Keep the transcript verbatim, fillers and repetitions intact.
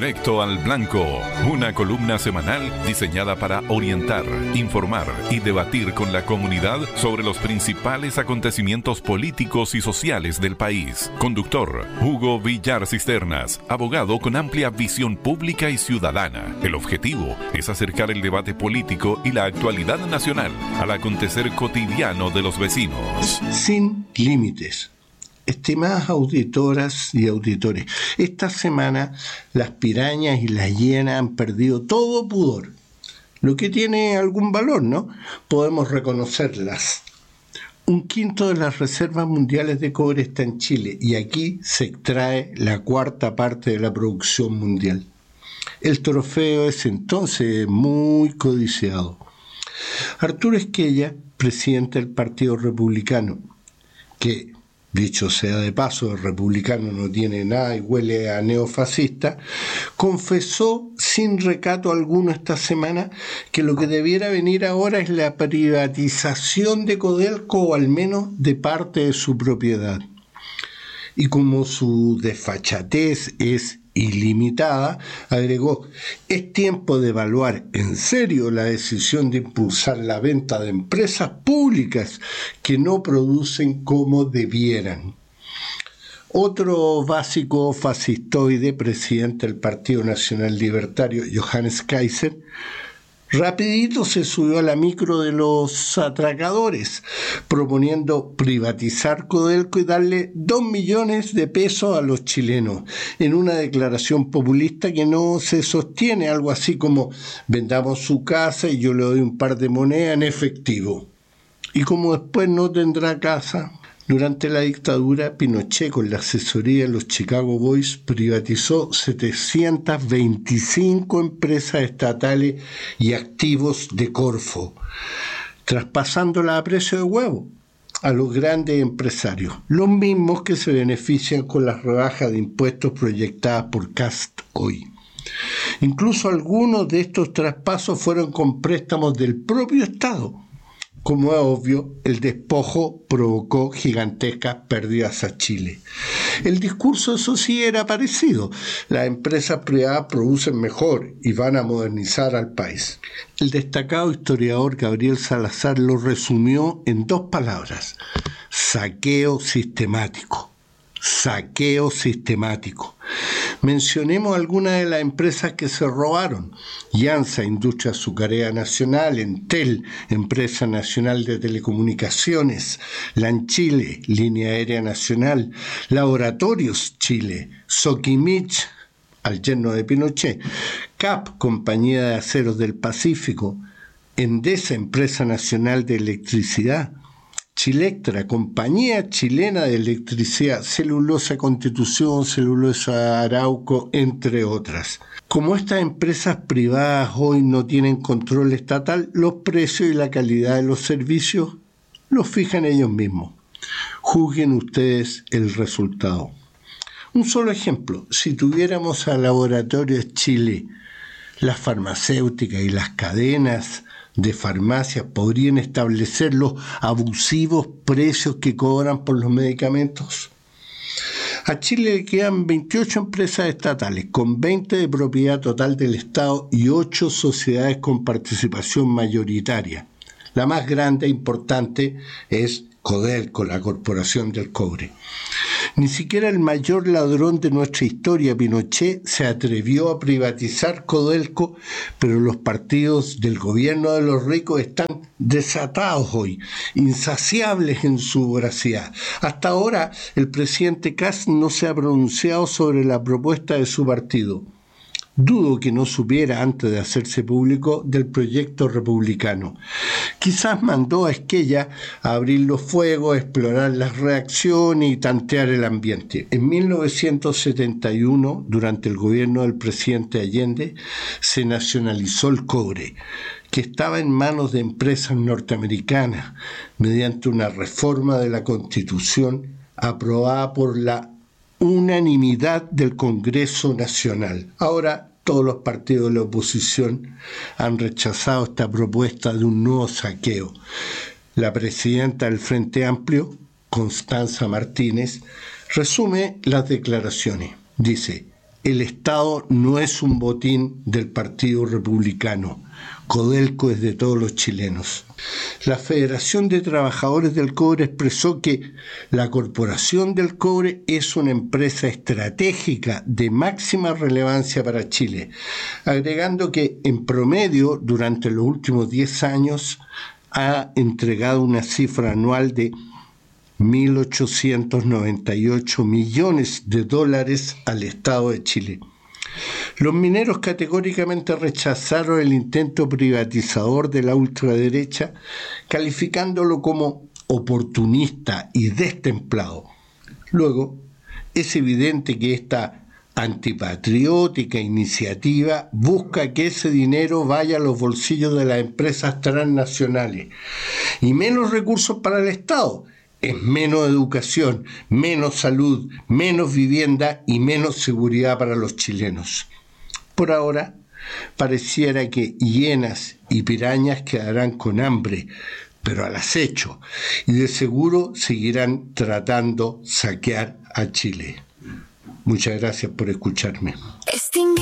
Directo al Blanco, una columna semanal diseñada para orientar, informar y debatir con la comunidad sobre los principales acontecimientos políticos y sociales del país. Conductor, Hugo Villar Cisternas, abogado con amplia visión pública y ciudadana. El objetivo es acercar el debate político y la actualidad nacional al acontecer cotidiano de los vecinos. Sin límites. Estimadas auditoras y auditores, esta semana las pirañas y las hienas han perdido todo pudor, lo que tiene algún valor, ¿no? Podemos reconocerlas. Un quinto de las reservas mundiales de cobre está en Chile y aquí se extrae la cuarta parte de la producción mundial. El trofeo es entonces muy codiciado. Arturo Esquella, presidente del Partido Republicano, que dicho sea de paso, el republicano no tiene nada y huele a neofascista, confesó sin recato alguno esta semana que lo que debiera venir ahora es la privatización de Codelco o al menos de parte de su propiedad. Y como su desfachatez es ilimitada, agregó: es tiempo de evaluar en serio la decisión de impulsar la venta de empresas públicas que no producen como debieran. Otro básico fascistoide, presidente del Partido Nacional Libertario, Johannes Kaiser, rapidito se subió a la micro de los atracadores, proponiendo privatizar Codelco y darle dos millones de pesos a los chilenos, en una declaración populista que no se sostiene, algo así como: vendamos su casa y yo le doy un par de monedas en efectivo. Y como después no tendrá casa, durante la dictadura, Pinochet, con la asesoría de los Chicago Boys, privatizó setecientas veinticinco empresas estatales y activos de Corfo, traspasándolas a precio de huevo a los grandes empresarios, los mismos que se benefician con las rebajas de impuestos proyectadas por Kast hoy. Incluso algunos de estos traspasos fueron con préstamos del propio Estado. Como es obvio, el despojo provocó gigantescas pérdidas a Chile. El discurso, eso sí, era parecido. Las empresas privadas producen mejor y van a modernizar al país. El destacado historiador Gabriel Salazar lo resumió en dos palabras: saqueo sistemático. Saqueo sistemático. Mencionemos algunas de las empresas que se robaron: Yansa, Industria Azucarera Nacional; Entel, Empresa Nacional de Telecomunicaciones; Lanchile, Línea Aérea Nacional; Laboratorios Chile; Soquimich, al yerno de Pinochet; C A P, Compañía de Aceros del Pacífico; Endesa, Empresa Nacional de Electricidad; Chilectra, Compañía Chilena de Electricidad; Celulosa Constitución, Celulosa Arauco, entre otras. Como estas empresas privadas hoy no tienen control estatal, los precios y la calidad de los servicios los fijan ellos mismos. Juzguen ustedes el resultado. Un solo ejemplo: si tuviéramos a Laboratorios Chile, las farmacéuticas y las cadenas de farmacias podrían establecer los abusivos precios que cobran por los medicamentos. A Chile le quedan veintiocho empresas estatales, con veinte de propiedad total del Estado y ocho sociedades con participación mayoritaria. La más grande e importante es Codelco, la Corporación del Cobre. Ni siquiera el mayor ladrón de nuestra historia, Pinochet, se atrevió a privatizar Codelco, pero los partidos del gobierno de los ricos están desatados hoy, insaciables en su voracidad. Hasta ahora, el presidente Kast no se ha pronunciado sobre la propuesta de su partido. Dudo que no supiera antes de hacerse público del proyecto republicano. Quizás mandó a Esquella a abrir los fuegos, explorar las reacciones y tantear el ambiente. En mil novecientos setenta y uno, durante el gobierno del presidente Allende, se nacionalizó el cobre, que estaba en manos de empresas norteamericanas, mediante una reforma de la Constitución aprobada por la unanimidad del Congreso Nacional. Ahora todos los partidos de la oposición han rechazado esta propuesta de un nuevo saqueo. La presidenta del Frente Amplio, Constanza Martínez, resume las declaraciones. Dice: el Estado no es un botín del Partido Republicano. Codelco es de todos los chilenos. La Federación de Trabajadores del Cobre expresó que la Corporación del Cobre es una empresa estratégica de máxima relevancia para Chile, agregando que en promedio durante los últimos diez años ha entregado una cifra anual de mil ochocientos noventa y ocho millones de dólares al Estado de Chile. Los mineros categóricamente rechazaron el intento privatizador de la ultraderecha, calificándolo como oportunista y destemplado. Luego, es evidente que esta antipatriótica iniciativa busca que ese dinero vaya a los bolsillos de las empresas transnacionales y menos recursos para el Estado. Es menos educación, menos salud, menos vivienda y menos seguridad para los chilenos. Por ahora, pareciera que hienas y pirañas quedarán con hambre, pero al acecho, y de seguro seguirán tratando saquear a Chile. Muchas gracias por escucharme.